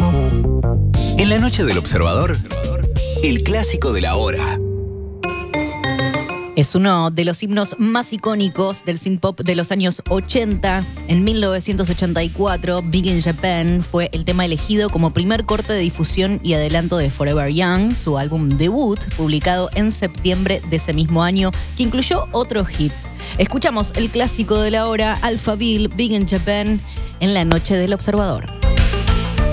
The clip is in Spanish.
En la noche del observador, el clásico de la hora. Es uno de los himnos más icónicos del synth-pop de los años 80. En 1984, Big in Japan fue el tema elegido como primer corte de difusión y adelanto de Forever Young, su álbum debut, publicado en septiembre de ese mismo año, que incluyó otros hits. Escuchamos el clásico de la hora, Alphaville, Big in Japan, en la noche del observador.